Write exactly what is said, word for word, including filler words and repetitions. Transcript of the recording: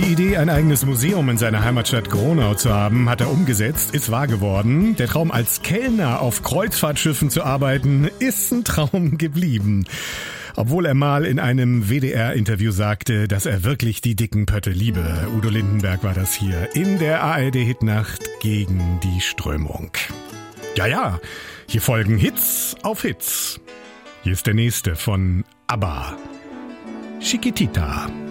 Die Idee, ein eigenes Museum in seiner Heimatstadt Gronau zu haben, hat er umgesetzt, ist wahr geworden. Der Traum, als Kellner auf Kreuzfahrtschiffen zu arbeiten, ist ein Traum geblieben. Obwohl er mal in einem W D R-Interview sagte, dass er wirklich die dicken Pötte liebe. Udo Lindenberg war das hier in der A R D-Hitnacht gegen die Strömung. Ja, ja, hier folgen Hits auf Hits. Hier ist der nächste von ABBA. Chiquitita.